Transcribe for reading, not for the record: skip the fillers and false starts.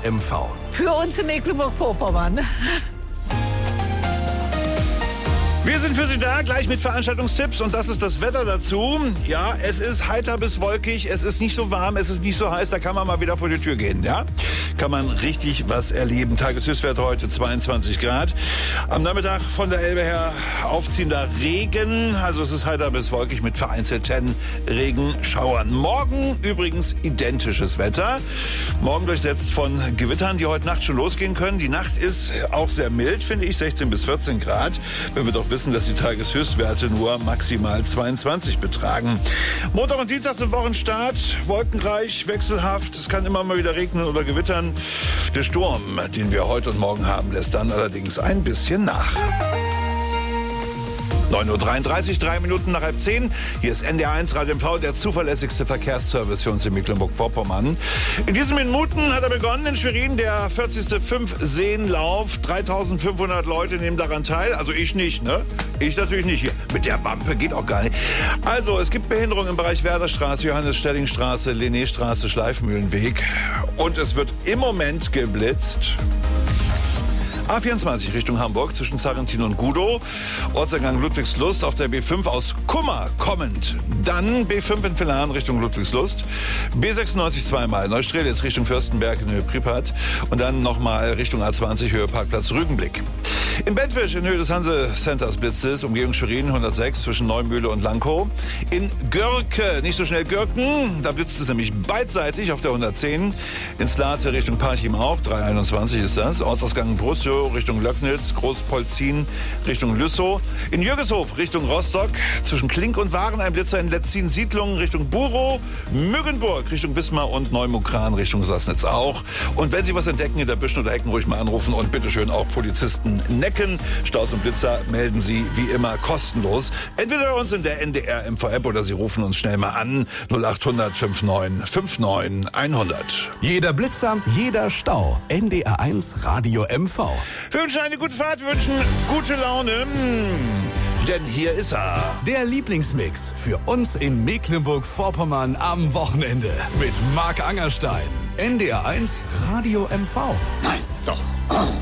MV. Für uns in Mecklenburg-Vorpommern. Wir sind für Sie da, gleich mit Veranstaltungstipps, und das ist das Wetter dazu. Ja, es ist heiter bis wolkig, es ist nicht so warm, es ist nicht so heiß, da kann man mal wieder vor die Tür gehen, ja? Kann man richtig was erleben. Tageshöchstwert heute 22 Grad. Am Nachmittag von der Elbe her aufziehender Regen, also es ist heiter bis wolkig mit vereinzelten Regenschauern. Morgen übrigens identisches Wetter. Morgen durchsetzt von Gewittern, die heute Nacht schon losgehen können. Die Nacht ist auch sehr mild, finde ich, 16 bis 14 Grad. Wenn wir doch wissen, dass die Tageshöchstwerte nur maximal 22 betragen. Montag und Dienstag zum Wochenstart. Wolkenreich, wechselhaft. Es kann immer mal wieder regnen oder gewittern. Der Sturm, den wir heute und morgen haben, lässt dann allerdings ein bisschen nach. 9.33 Uhr, 3 Minuten nach halb 10. Hier ist NDR1 Radio MV, der zuverlässigste Verkehrsservice für uns in Mecklenburg-Vorpommern. In diesen Minuten hat er begonnen in Schwerin, der 40. Fünfseenlauf. 3.500 Leute nehmen daran teil. Also ich nicht, ne? Ich natürlich nicht hier. Mit der Wampe geht auch gar nicht. Also, es gibt Behinderungen im Bereich Werderstraße, Johannes-Stelling-Straße, Linné-Straße, Schleifmühlenweg. Und es wird im Moment geblitzt. A24 Richtung Hamburg zwischen Zarrentin und Gudow. Ortseingang Ludwigslust auf der B5 aus Kummer kommend. Dann B5 in Villaren Richtung Ludwigslust. B96 zweimal Neustrelitz Richtung Fürstenberg in Höhe Prippat. Und dann nochmal Richtung A20 Höhe Parkplatz Rügenblick. In Bentwisch in Höhe des Hanse-Centers blitzt es, Umgehung Schwerin 106 zwischen Neumühle und Lankow. In Görke, nicht so schnell Gürken, da blitzt es nämlich beidseitig auf der 110. In Slate Richtung Parchim auch, 321 ist das. Ortsausgang Brüssow Richtung Löcknitz, Großpolzin Richtung Lüssow. In Jürgeshof Richtung Rostock, zwischen Klink und Waren ein Blitzer in Letzin, Siedlungen Richtung Burow, Müggenburg Richtung Wismar und Neumukran Richtung Sassnitz auch. Und wenn Sie was entdecken in der Büschen oder Hecken, ruhig mal anrufen und bitteschön auch Polizisten necken. Staus und Blitzer melden Sie wie immer kostenlos. Entweder bei uns in der NDR MV-App oder Sie rufen uns schnell mal an. 0800 59 59 100. Jeder Blitzer, jeder Stau. NDR1 Radio MV. Wir wünschen eine gute Fahrt, wir wünschen gute Laune. Denn hier ist er. Der Lieblingsmix für uns in Mecklenburg-Vorpommern am Wochenende mit Marc Angerstein. NDR1 Radio MV. Nein, doch.